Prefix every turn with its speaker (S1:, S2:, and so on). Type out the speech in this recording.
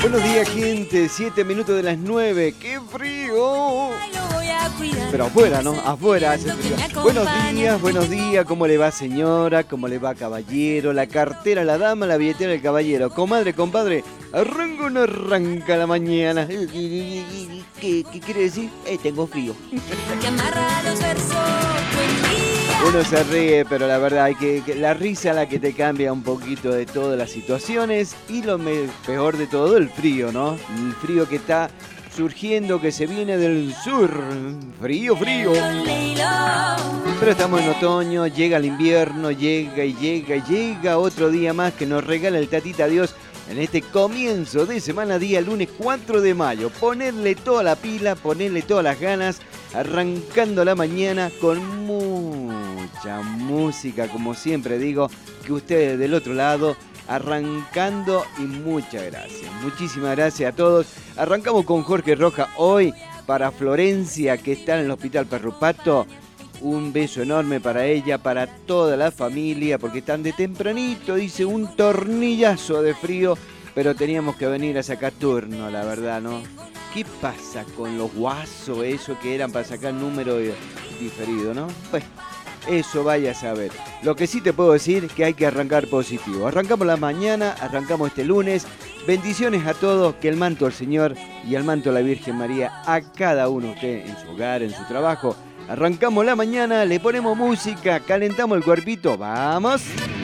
S1: Buenos días, gente. 7 minutos de las 9. ¡Qué frío! Pero afuera, ¿no? Afuera hace frío. Buenos días. ¿Cómo le va, señora? ¿Cómo le va, caballero? La cartera, la dama, la billetera, el caballero. Comadre, compadre, ¿arranca o no arranca la mañana? ¿Qué quiere decir? Tengo frío. Uno se ríe, pero la verdad hay que la risa es la que te cambia un poquito de todas las situaciones y lo peor de todo, el frío, ¿no? El frío que está surgiendo, que se viene del sur. Frío. Pero estamos en otoño, llega el invierno, llega otro día más que nos regala el Tatita Dios en este comienzo de semana, día lunes 4 de mayo. Ponerle toda la pila, ponerle todas las ganas, arrancando la mañana con mucha música, como siempre digo, que ustedes del otro lado, arrancando y muchas gracias. Muchísimas gracias a todos. Arrancamos con Jorge Rojas hoy para Florencia, que está en el Hospital Perrupato. Un beso enorme para ella, para toda la familia, porque están de tempranito, dice, un tornillazo de frío, pero teníamos que venir a sacar turno, la verdad, ¿no? ¿Qué pasa con los guasos, eso que eran para sacar número diferido, ¿no? Pues eso vaya a saber. Lo que sí te puedo decir que hay que arrancar positivo. Arrancamos la mañana, arrancamos este lunes. Bendiciones a todos, que el manto del Señor y el manto de la Virgen María a cada uno de ustedes en su hogar, en su trabajo. Arrancamos la mañana, le ponemos música, calentamos el cuerpito, ¡vamos!